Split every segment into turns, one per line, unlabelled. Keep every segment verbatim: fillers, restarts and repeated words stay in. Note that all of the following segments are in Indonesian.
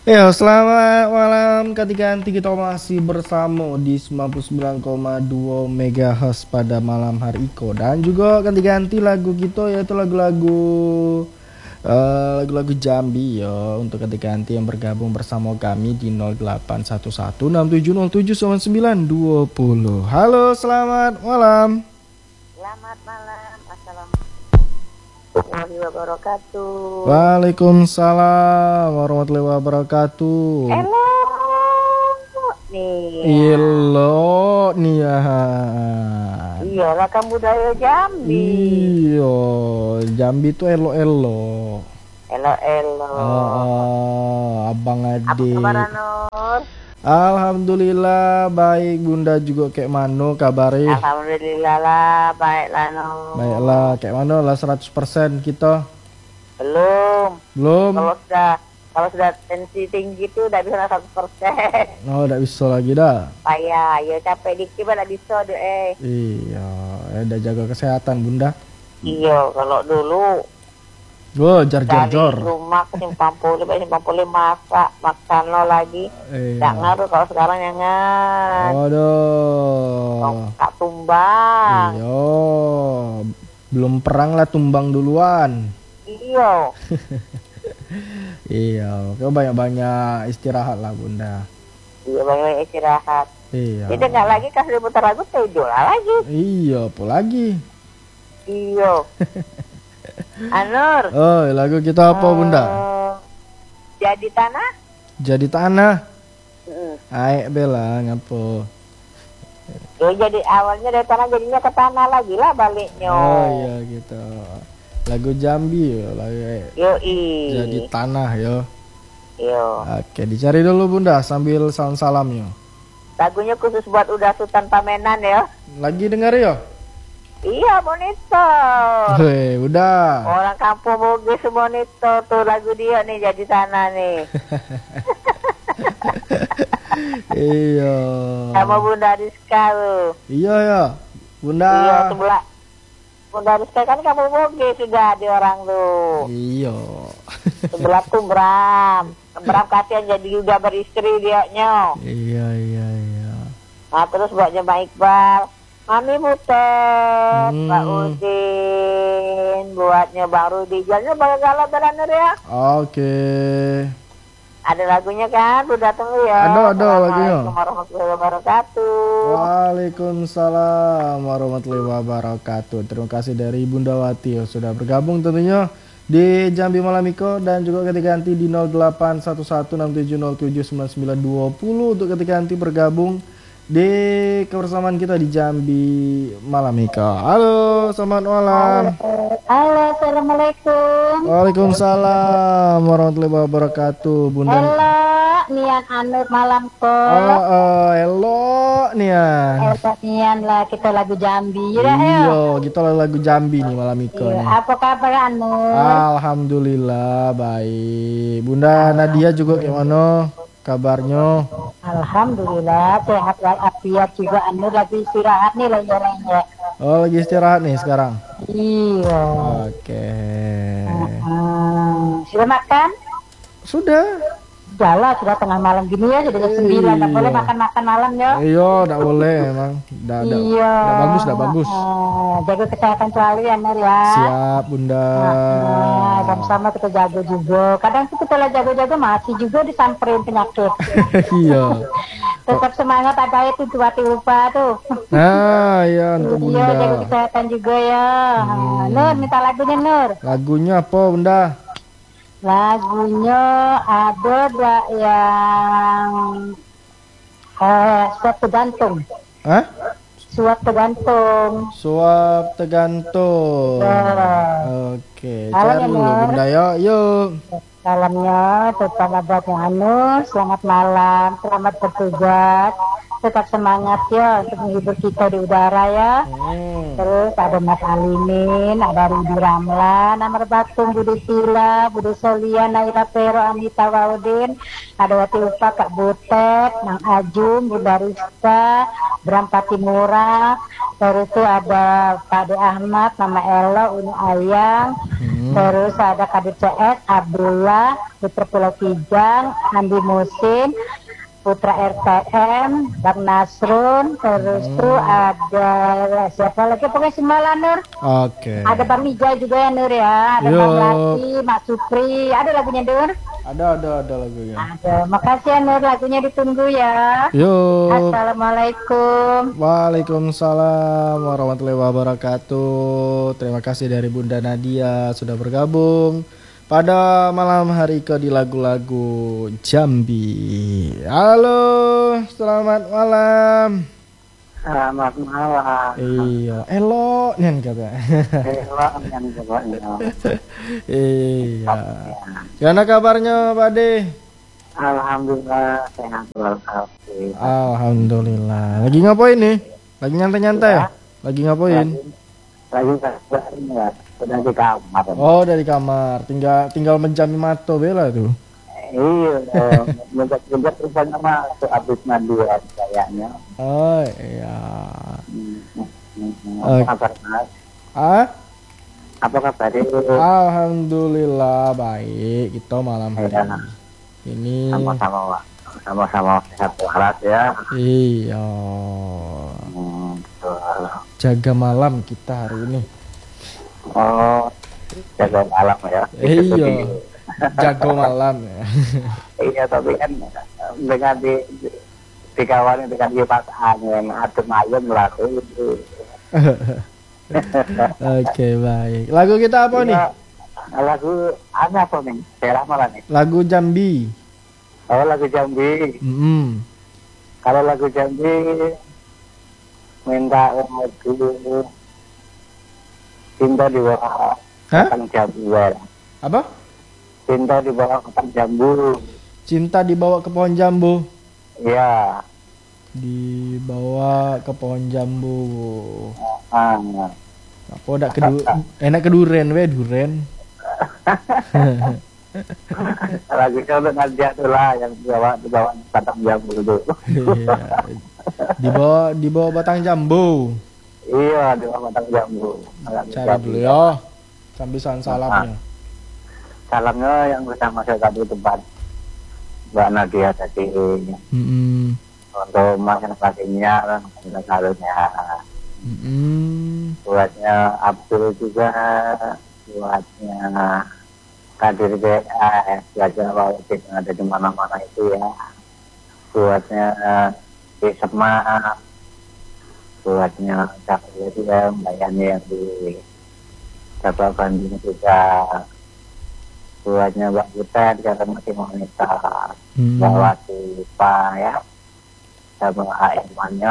Ya, selamat malam ganti-ganti kita masih bersama di sembilan puluh sembilan koma dua MHz pada malam hari Iko. Dan juga ganti-ganti lagu kita yaitu lagu-lagu eh, lagu-lagu Jambi ya untuk ganti-ganti yang bergabung bersama kami di nol delapan satu satu enam tujuh nol tujuh sembilan sembilan dua nol. Halo, selamat malam.
Selamat malam, assalamualaikum warahmatullahi wabarakatuh.
Waalaikumsalam warahmatullahi wabarakatuh.
Halo, nih.
Ilo niahan.
Iya, Rakam Budaya Jambi.
Iyo, Jambi tuh elo-elo.
Halo, halo.
Oh, Abang
Apa
Ade.
kabar Nur?
Alhamdulillah baik, Bunda juga kayak mano kabarnya.
Alhamdulillah lah, baiklah Nur.
Baiklah, kayak mano lah seratus persen kita.
Belum.
Belum.
Kalau sudah kalau sudah tensi tinggi itu udah bisa seratus persen.
Oh, udah bisa lagi dah.
Payah, ya capek dikit udah bisa deh. Eh.
Iya, ya udah jaga kesehatan, Bunda.
Iya, kalau dulu
Oh, jar jar
dari
jor.
rumah ke simpang poli, simpang poli masak, makan lo lagi.
Iya.
Nggak ngaruh kalau sekarang ya ngan.
Waduh.
Tak tumbang.
Iya. Belum perang lah tumbang duluan.
Iya.
Iya, kau banyak-banyak istirahat lah Bunda.
Iya, banyak istirahat.
Iya.
Jadi nggak lagi kasih putar lagu tidur lagi.
Iya, apa lagi?
Iya. Anur.
Oh, lagu kita apa Bunda?
eh, Jadi tanah.
Jadi tanah.
Mm.
Aik bela ngapo?
Ya, jadi awalnya dari tanah jadinya ke tanah lagi lah baliknya.
Oh iya gitu. Lagu Jambi ya, lagu
Yoi.
Jadi tanah ya.
Yo.
Oke, dicari dulu Bunda sambil salam-salam ya.
Lagunya khusus buat udah Sultan Pamenan ya.
Lagi dengar ya?
Iya, monitor.
Hei, udah.
Orang kampung Bugis monitor tuh lagu dia nih jadi tanah nih.
Iya.
Sama Bunda Rizka tuh.
Iya ya, Bunda.
Iya, sebelah. Bunda Rizka kan kampung Bugis juga ada orang tuh.
Iya.
Sebelah tuh Bram. Bram kasihan jadi udah beristri dia nyo.
Iya iya iya.
Nah terus buat Jemaah Iqbal. Mami Butet,
Hmm.
Pak Udin, buatnya Bang Rudi. Jalannya Bang Galau Beraner ya.
Oke.
Ada lagunya kan, udah tunggu ya.
Ada, ada lagunya.
Assalamualaikum warahmatullahi wabarakatuh.
Waalaikumsalam warahmatullahi wabarakatuh. Terima kasih dari Bunda Wati yang sudah bergabung tentunya di Jambi Malam Miko dan juga ketika nanti di nol delapan satu satu enam tujuh nol tujuh sembilan sembilan dua nol untuk ketika nanti bergabung di kebersamaan kita di Jambi Malam Miko. Halo, selamat malam.
Halo, assalamualaikum.
Waalaikumsalam warahmatullahi wabarakatuh, Bunda.
Halo, Nian Anur malam ko.
Oh, oh, hello nih ya.
Halo, Nian lah kita lagu Jambi. Ya,
Iya, kita lagu Jambi nih malam Miko nih.
apa kabar Anur?
Alhamdulillah baik. Bunda Nadia juga gimana kabarnya?
Alhamdulillah sehat walafiat juga Anur lagi istirahat nih lenje-lenje.
Oh, lagi istirahat nih sekarang.
Iya.
Oke.
Hmm, sudah makan?
Sudah.
Jalan sudah tengah malam gini ya, sudah jam sembilan. Nggak boleh makan-makan malam ya.
Iya, enggak boleh emang. Enggak ada.
Iya.
Enggak bagus, enggak bagus.
Eh, jaga kesehatan selalu ya Nur ya.
Siap, Bunda.
Nah, sama-sama kita jaga juga. Kadang tuh kita lagi jaga-jaga masih juga disamperin penyakit.
Iya.
Tetap semangat ada itu tuh hati lupa tuh.
Nah, iya untuk
Iya, jaga
Bunda.
kesehatan juga ya.
Hmm.
Nur, minta lagunya Nur.
Lagunya apa, Bunda?
Lagunya ada dua yang eh suap tergantung.
Hah?
Suap tergantung.
Suap tergantung.
Ya.
Oke,
Halo,
cari
ya,
dulu
Nur.
Bunda yuk, yuk.
Salamnya terutama buat yang anu, selamat malam, selamat bertugas, tetap semangat ya untuk menghibur kita di udara ya.
Hmm.
Terus ada Mas Alimin, ada Rudi Ramlan, Amar Batum, Budi Sila, Budi Solia, Naira Pero, Anita Waudin, ada Wati Upa, Kak Butet, Mang Ajum, Bunda Rizka, Bram Patimura, terus itu ada Pak De Ahmad, Mama Ella, Uni Ayang,
Hmm.
Terus ada Kadir C S, Abdullah, Putra Pulau Kijang, Andi Musin, Putra R T M, Bang Nasrun, terus
Hmm.
tuh ada siapa lagi pokoknya semua lah Nur.
Oke.
Ada Bang Ijal juga ya Nur ya, ada
Yo.
Bang Laki, Mak Supri, ada lagunya Nur?
Ada ada ada lagunya.
Ada, makasih ya Nur, lagunya ditunggu ya.
Yuk.
Assalamualaikum.
Waalaikumsalam warahmatullahi wabarakatuh. Terima kasih dari Bunda Nadia sudah bergabung pada malam hari ke di lagu-lagu Jambi. Halo, selamat malam.
Selamat malam.
Iya, elo nih kata.
Elok yang jawabnya.
Iya. Gimana kabarnya, Pak De?
Alhamdulillah sehat walafiat.
Alhamdulillah. Lagi ngapain nih? Lagi nyantai-nyantai ya? Lagi ngapain?
Lagi lagi ya, sudah di kamar.
Oh, dari kamar. Tinggal tinggal menjami mata bela tuh.
Iya, menjak-menjak rupanya mah habis mandian kayaknya.
Oh, iya.
Apa kabar Mas?
Ah?
Apa kabar?
Alhamdulillah baik. Kita malam hari
Iya.
ini.
Sama-sama, Pak. Sama-sama sehat walafiat ya.
Iya.
Hmm, betul.
Jaga malam kita hari ini.
Oh, jaga malam ya.
Iya. Jago malam ya.
Iya, tapi kan dengan di, di dikawani dengan kipas angin adem ayem lah itu.
Oke, baik. Lagu kita apa nih?
Iya, lagu ada apa nih? Daerah mana nih?
Lagu Jambi.
Oh, lagu Jambi.
Mm-mm.
Kalau lagu Jambi minta lagu Cinta di bawah
Hah?
Kang Jambu. Ya.
Apa?
Cinta di bawah Kang Jambu.
Cinta dibawa ke pohon jambu.
Iya.
Dibawa ke pohon jambu.
Ah.
Apa udah kedu enak keduren we duren.
Lagunya udah ngajak tuh lah yang dibawa dibawa batang jambu itu.
Iya. Dibawa dibawa batang jambu.
Iya, dibawa batang jambu.
Cari dulu ya. Sambil salamnya.
Salamnya yang bersama saya tadi tempat Mbak Nadia tadi
Mm-mm.
untuk masyarakatnya dan salunya.
Mm-mm.
Buatnya Abdul juga, buatnya Kadir B S, Gajah Wawudin yang ada di mana-mana itu ya. Buatnya di Semak, buatnya Cakri dia, Mbak Yani yang di Jawa Bandung juga. Buatnya Mbak Butet karena masih wanita,
Hmm.
Mbak Wati Pak ya, sama A M-nya.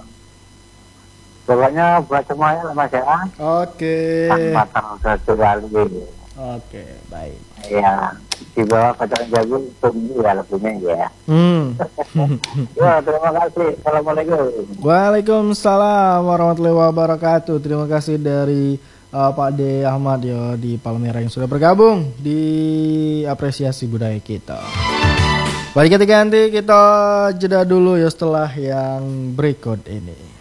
Pokoknya buat semuanya lah Mas ya.
Oke.
Tanpa satu kali.
Oke, baik.
Ya, di bawah kacang jagung tunggu ya lagunya ya.
Hmm.
Ya, terima kasih. Assalamualaikum.
Waalaikumsalam warahmatullahi wabarakatuh. Terima kasih dari uh, Pak De Ahmad ya di Palmera yang sudah bergabung di apresiasi budaya kita. Baik, ketika nanti kita jeda dulu ya setelah yang berikut ini.